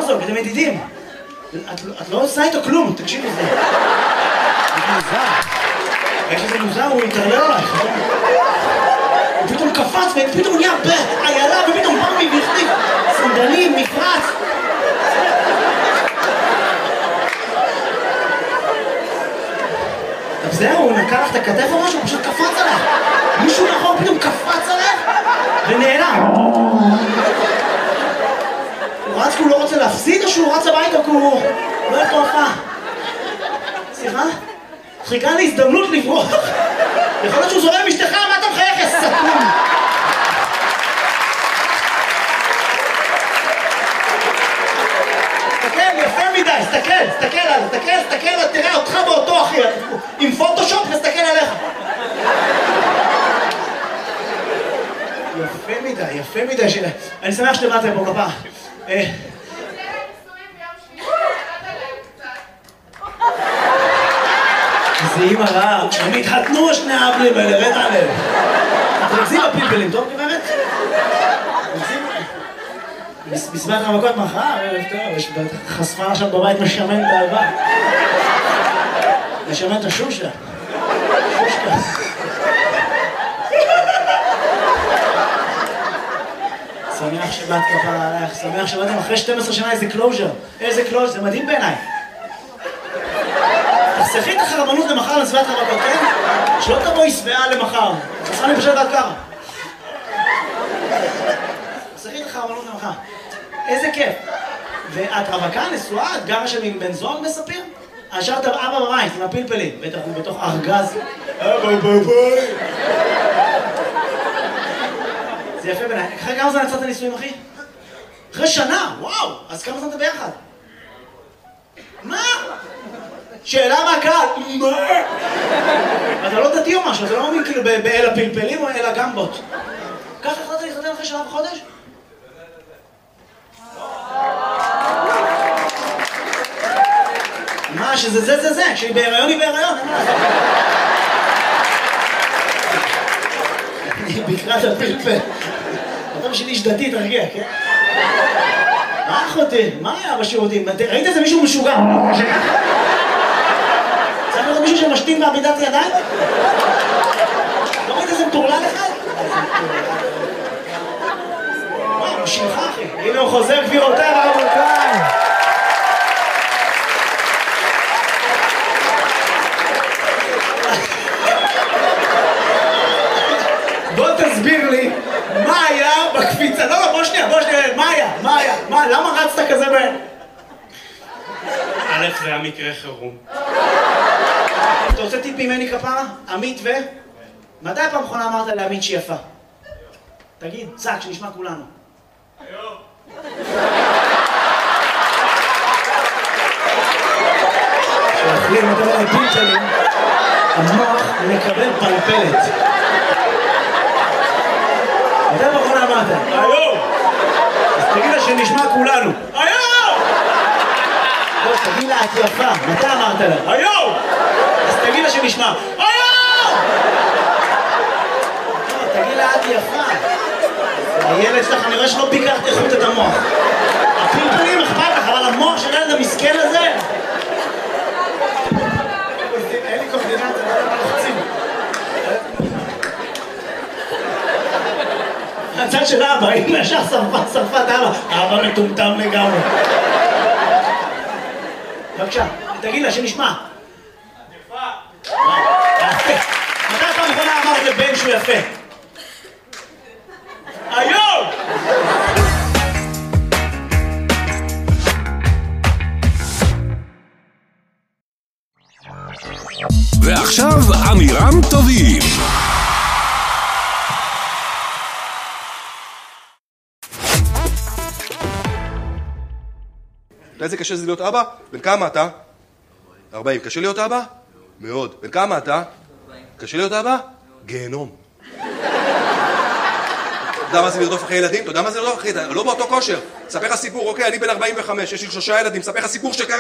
רזוב, אתם ידידים. את לא עושה איתו כלום, תקשיב לזה. זה מוזר. יש איזה מוזר, הוא יתרלל עלייך. הוא פתאום קפץ ופתאום נהיה איילה ופתאום במבי והחליף סנדלים, מפרץ. אז זהו, הוא נקע לך את הכתף או משהו, הוא פשוט קפץ עליך. מישהו נכון פתאום קפץ עליך ונעלם. הוא רץ כי הוא לא רוצה להפסיד או שהוא רץ הביתה כי הוא לא הולך להופעה? סליחה? חיכה להזדמנות לברוח. יכול להיות שהוא זורם עם אשתך, מה אתה מחייך, סתום? תסתכל, יפה מדי, תסתכל, תראה אותך באותו אחי, עם פוטושופ נסתכל עליך. יפה מדי, אני שמח שבאתם פה כפה. זה אימא רעה, הם התחתנו שני האבלים האלה, רד עליהם. תרקזים בפלפלים, טוב גברת? בסביבת המכות מחר, ערב טוב, יש חשפה עכשיו בבית משמן את האהבה. משמן את השושה. שושקה. שמח שבאת כפרה עלייך, שמח שבאתם אחרי 12 שנה איזה קלוז'ר. איזה קלוז'ר, זה מדהים בעיניי. תחסכי את החרמנות למחר לסביבת המכות, כן? שלא תבואי שבעה למחר. תחסכי לי פשוט עד ככה. תחסכי את החרמנות למחר. איזה כיף. ואת רווקה, נשואה, את גרה שם עם בן זוג מספיר? השארת אבא בבית עם הפלפלים, בטח הוא בתוך ארגז. אבא בבית. זה יפה בעיניי. אחרי כמה זמן יצאת נישואים, אחי? אחרי שנה, וואו! אז כמה זמן אתה ביחד? מה? שאלה מהקהל, מה? אתה לא דתי או משהו, אתה לא מאמין כאילו באל הפלפלים או אל הגמבות. ככה החלטת להתחתן אחרי שנה וחודש? מה, שזה זה, שהיא בהיריון היא בהיריון, אין מה לעשות. אני בקרת הפלפל. אתה בשביל איש דתי, תרגיע, כן? מה אחותי? מה היה בשירותים? ראית איזה מישהו משוגע? צריך לראות מישהו שמשתין בעמידת ידיים? לא ראית איזה מטורלל אחד? וואי, הוא שלך אחי. הנה הוא חוזר גבירותיי ורבותיי. בוא תסביר לי מה היה בקפיצה. לא, בוא שנייה, מה, למה רצת כזה בהן? א', זה היה מקרה חירום. אתה רוצה טיפ ממני כפרה? עמית ו? מתי פעם אחרונה אמרת לעמית שהיא יפה? תגיד, צק, שנשמע כולנו. היום. כשאוכלים את הלפים שלי, המוח מקבל פלפלת. מתי פעם אחרונה אמרת? היום! אז תגיד לה שנשמע כולנו. היום! לא, תגיד לה את יפה. מתי אמרת לה? היום! אז תגיד לה שנשמע. היום! לא, תגיד לה את יפה. הילד שלך, אני רואה שלא ביקרת איכות את המוח. הפלפלים אכפת לך, אבל המוח של הילד המסכן הזה... אין לי קורדינציה, לא לוחצים. הצד של אבא, הנה ישר שרפת אבא. אבא מטומטם לגמרי. בבקשה, תגיד לה שנשמע. יפה. מתי פעם אחרונה אמרת לבן שהוא יפה? היום! ועכשיו אמירם טובים. אתה איזה קשה זה להיות אבא? בן כמה אתה? 40. קשה להיות אבא? מאוד. בן כמה אתה? קשה להיות אבא? גיהנום. אתה יודע מה זה לרדוף אחרי ילדים? אתה יודע מה זה לרדוף אחרי ילדים? לא באותו כושר. ספר לך סיפור, אוקיי, אני בן 45, יש לי 3 ילדים, ספר לך סיפור שקרה